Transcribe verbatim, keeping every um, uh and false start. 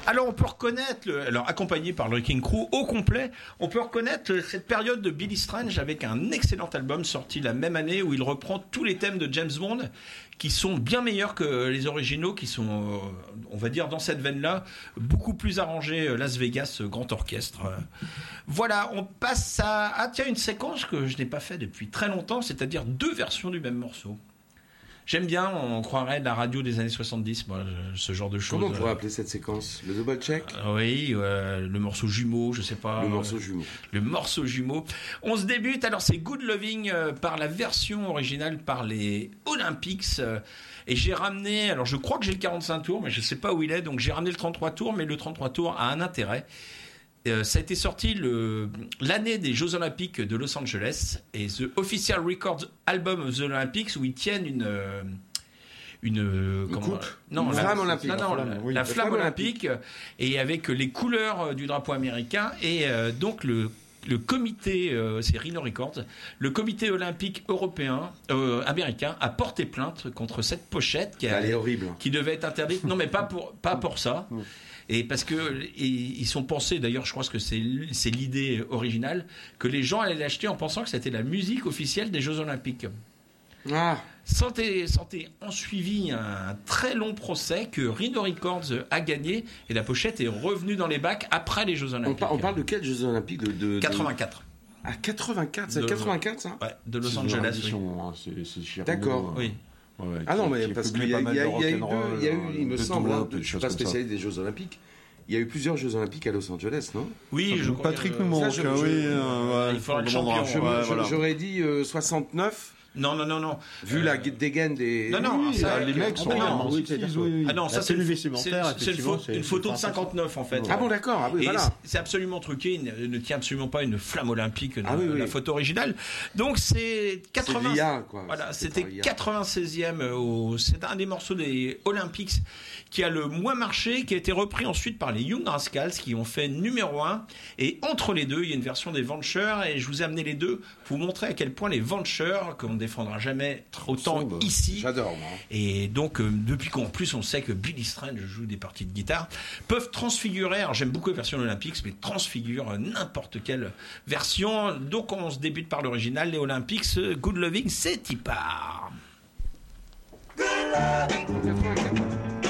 Alors on peut reconnaître, le, alors accompagné par le Wrecking Crew au complet, on peut reconnaître cette période de Billy Strange avec un excellent album sorti la même année où il reprend tous les thèmes de James Bond qui sont bien meilleurs que les originaux, qui sont, on va dire, dans cette veine-là, beaucoup plus arrangés Las Vegas Grand Orchestre. Voilà, on passe à... Ah tiens, une séquence que je n'ai pas fait depuis très longtemps, c'est-à-dire deux versions du même morceau. J'aime bien, on croirait de la radio des années soixante-dix, moi, ce genre de choses. Comment on pourrait appeler cette séquence ? Le double check ? euh, Oui, euh, le morceau jumeau, je sais pas. Le morceau jumeau. Le morceau jumeau. On se débute, alors c'est Good Loving euh, par la version originale par les Olympics. Euh, et j'ai ramené, alors je crois que j'ai le quarante-cinq tours, mais je sais pas où il est, donc j'ai ramené le trente-trois tours, mais le trente-trois tours a un intérêt. Euh, ça a été sorti le, l'année des Jeux Olympiques de Los Angeles et The Official Records Album of the Olympics où ils tiennent une euh, une, une comment, coupe, non, une la flamme olympique, non, non, la, la, oui, la la flamme, flamme olympique, olympique et avec les couleurs du drapeau américain et euh, donc le le comité, euh, c'est Rhino Records, le comité olympique européen, euh, américain, a porté plainte contre cette pochette qui, a, elle est horrible. qui devait être interdite. Non, mais pas pour, pas pour ça. Et parce que et, ils sont pensés, d'ailleurs, je crois que c'est, c'est l'idée originale, que les gens allaient l'acheter en pensant que c'était la musique officielle des Jeux Olympiques. Ah. Santé, santé en suivi un très long procès que Rhino Records a gagné et la pochette est revenue dans les bacs après les Jeux Olympiques. On, par, on parle de quels Jeux Olympiques de, de, quatre-vingt-quatre. À quatre-vingt-quatre, c'est de, quatre-vingt-quatre ça ouais, de Los Angeles. Oui. Hein, c'est, c'est Chicago, D'accord. Euh, oui. Ouais, ah qui, non, mais parce qu'il y a, y a, y a eu deux, il y a eu, il me semble, hein, je ne suis pas spécialiste des Jeux Olympiques. Il y a eu plusieurs Jeux Olympiques à Los Angeles, non ? Oui, je Patrick crois, nous manque. je, je, oui, je, euh, ouais, il faudra le champion. Je, ouais, je, voilà. J'aurais dit euh, soixante-neuf. Non, non, non, non. Vu euh... la dégaine des. Non, non, oui, ça, les euh, mecs sont vraiment oui, oui, oui. Ah non, ça, c'est une, c'est, c'est, c'est une, faute, c'est, une photo de cinquante-neuf, en fait. Ah bon, d'accord. Ah oui, voilà. C'est, c'est absolument truqué. Il ne, ne tient absolument pas une flamme olympique dans ah oui, oui. la photo originale. Donc, c'est quatre-vingts. C'est l'I A, quoi. Voilà, c'est c'était quatre-vingt-seizième. Au, c'est un des morceaux des Olympics qui a le moins marché, qui a été repris ensuite par les Young Rascals, qui ont fait numéro un. Et entre les deux, il y a une version des Ventures. Et je vous ai amené les deux pour vous montrer à quel point les Ventures, qu'on ne défendra jamais autant sombre. Ici. J'adore, moi. Et donc, euh, depuis qu'en plus on sait que Billy Strange joue des parties de guitare, peuvent transfigurer, alors j'aime beaucoup la version Olympics, mais transfigure n'importe quelle version. Donc on se débute par l'original, les Olympics, Good Loving, c'est y part. Good Loving.